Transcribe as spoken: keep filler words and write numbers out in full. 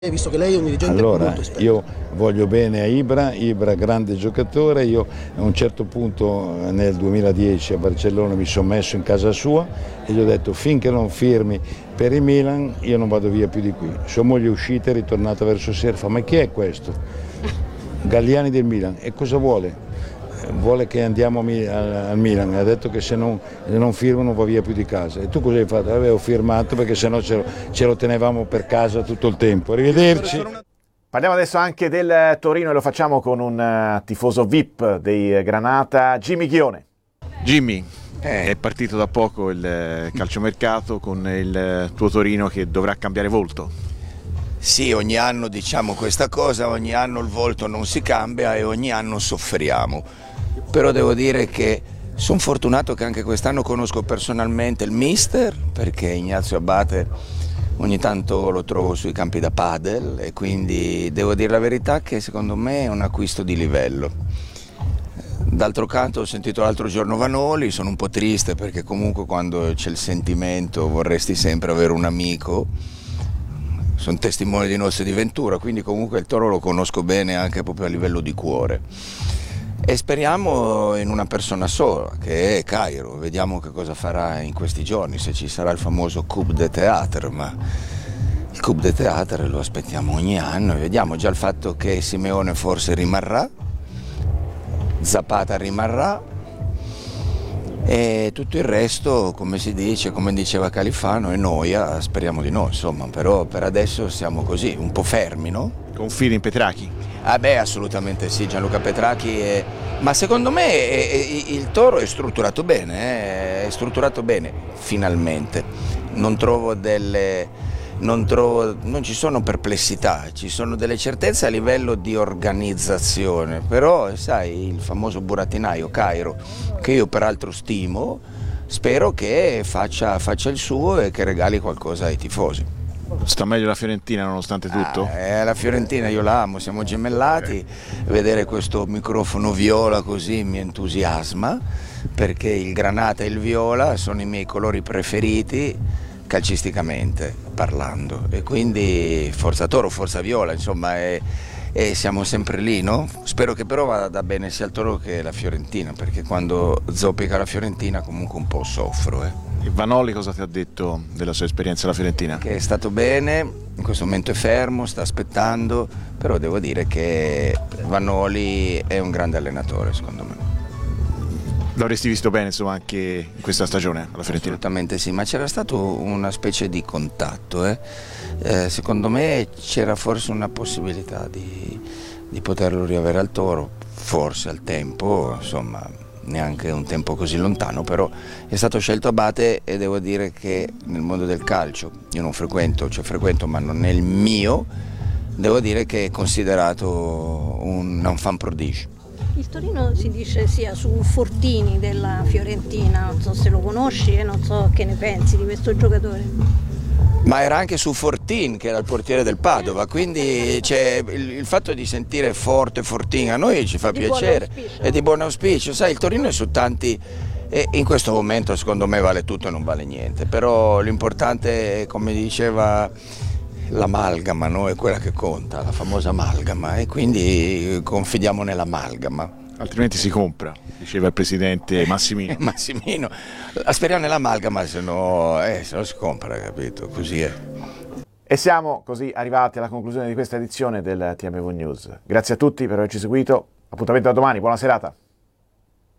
Visto che lei è un dirigente allora, molto esperto. Io voglio bene a Ibra, Ibra grande giocatore, io a un certo punto nel duemiladieci a Barcellona mi sono messo in casa sua e gli ho detto finché non firmi per il Milan io non vado via più di qui. Sua moglie è uscita e è ritornata verso sera, fa ma chi è questo? Galliani del Milan, e cosa vuole? Vuole che andiamo al Milan, ha detto che se non, se non firmo non va via più di casa. E tu cosa hai fatto? Avevo firmato perché sennò ce lo, ce lo tenevamo per casa tutto il tempo. Arrivederci. Parliamo adesso anche del Torino e lo facciamo con un uh, tifoso V I P dei Granata, Jimmy Ghione. Jimmy, eh. è partito da poco il calciomercato con il tuo Torino che dovrà cambiare volto. Sì, ogni anno diciamo questa cosa, ogni anno il volto non si cambia e ogni anno soffriamo. Però devo dire che sono fortunato che anche quest'anno conosco personalmente il mister, perché Ignazio Abate ogni tanto lo trovo sui campi da padel e quindi devo dire la verità che secondo me è un acquisto di livello. D'altro canto ho sentito l'altro giorno Vanoli, sono un po' triste perché comunque quando c'è il sentimento vorresti sempre avere un amico. Sono testimone di Noce di Ventura, quindi comunque il Toro lo conosco bene anche proprio a livello di cuore. E speriamo in una persona sola, che è Cairo. Vediamo che cosa farà in questi giorni, se ci sarà il famoso Coup de Théâtre, ma il Coup de Théâtre lo aspettiamo ogni anno e vediamo già il fatto che Simeone forse rimarrà, Zapata rimarrà e tutto il resto, come si dice, come diceva Califano, è noia, speriamo di no, insomma, però per adesso siamo così, un po' fermi, no? Confidi in Petrachi? Ah beh, assolutamente sì, Gianluca Petrachi, è... ma secondo me è, è, il Toro è strutturato bene, eh? È strutturato bene, finalmente. Non trovo delle... Non, trovo, non ci sono perplessità, ci sono delle certezze a livello di organizzazione, però sai, il famoso burattinaio Cairo, che io peraltro stimo, spero che faccia, faccia il suo e che regali qualcosa ai tifosi. Sta meglio la Fiorentina nonostante tutto? Ah, eh, la Fiorentina io la amo, siamo gemellati, vedere questo microfono viola così mi entusiasma, perché il granata e il viola sono i miei colori preferiti calcisticamente parlando e quindi forza Toro, forza Viola, insomma, e, e siamo sempre lì, no? Spero che però vada bene sia il Toro che la Fiorentina, perché quando zoppica la Fiorentina comunque un po' soffro. Eh. E Vanoli cosa ti ha detto della sua esperienza alla Fiorentina? Che è stato bene, in questo momento è fermo, sta aspettando, però devo dire che Vanoli è un grande allenatore secondo me. L'avresti visto bene insomma anche in questa stagione alla Fiorentina? Assolutamente sì, ma c'era stato una specie di contatto, eh? Eh, secondo me c'era forse una possibilità di, di poterlo riavere al Toro, forse al tempo, insomma neanche un tempo così lontano, però è stato scelto Abate e devo dire che nel mondo del calcio, io non frequento, cioè frequento ma non nel mio, devo dire che è considerato un, un fan prodigio. Il Torino si dice sia su Fortini della Fiorentina, non so se lo conosci e non so che ne pensi di questo giocatore. Ma era anche su Fortin, che era il portiere del Padova, quindi c'è il, il fatto di sentire forte Fortin a noi ci fa di piacere, buon è di buon auspicio, sai il Torino è su tanti, e in questo momento secondo me vale tutto e non vale niente, però l'importante è, come diceva, l'amalgama, no? È quella che conta, la famosa amalgama, e quindi confidiamo nell'amalgama. Altrimenti si compra, diceva il presidente Massimino. Massimino, speriamo nell'amalgama, se no, eh, se no si compra, capito? Così è. E siamo così arrivati alla conclusione di questa edizione del T M V News. Grazie a tutti per averci seguito, appuntamento a domani, buona serata.